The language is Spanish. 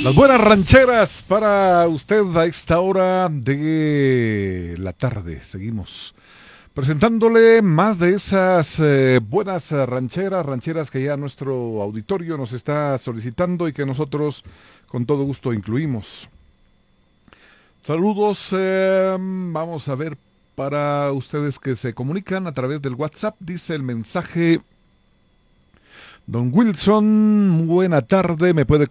Las buenas rancheras para usted a esta hora de la tarde. Seguimos presentándole más de esas buenas rancheras que ya nuestro auditorio nos está solicitando y que nosotros con todo gusto incluimos. Saludos, vamos a ver para ustedes que se comunican a través del WhatsApp, dice el mensaje. Don Wilson, buena tarde, me puede